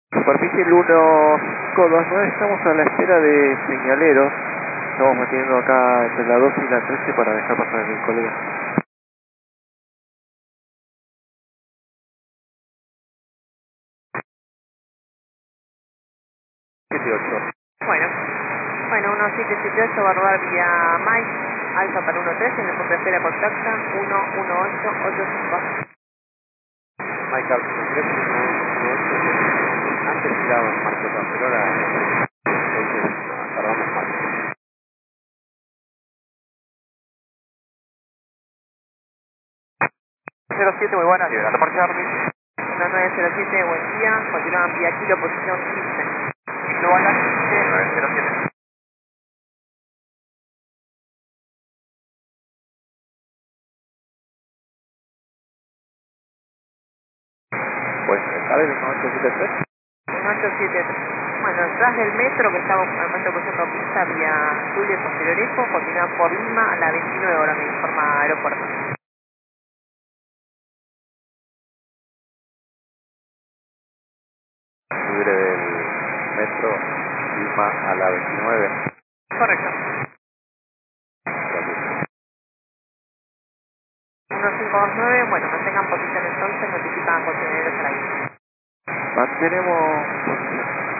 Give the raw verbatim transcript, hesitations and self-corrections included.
Superficie el uno cinco dos nueve, estamos a la espera de señaleros. Estamos manteniendo acá entre la doce y la trece para dejar pasar a mi colega. siete ocho. Bueno, bueno, uno siete siete ocho va a rodar vía Mike, Alfa para uno trece, en el punto de espera contacta uno uno ocho ocho cinco. Mike Alfa, tres uno uno ocho. Antes tiraba el marco atrás, pero ahora entonces tardamos más. cero siete, muy buena, llega a parque Army. uno nueve cero siete, buen día, continúan vía kilo, posición quince. Kilo a la quince, nueve cero siete. Pues, ¿sabes? uno ocho siete tres. uno ocho siete tres. Bueno, detrás del metro que estamos al momento cruzando pista vía Zulia y Posterior Expo, continúan por Lima a la veintinueve horas, me informa aeropuerto. Libre del metro Lima a la veintinueve. Correcto. uno cinco dos nueve, bueno, mantengan posición entonces, notifican contenedores al aire. Mantenemos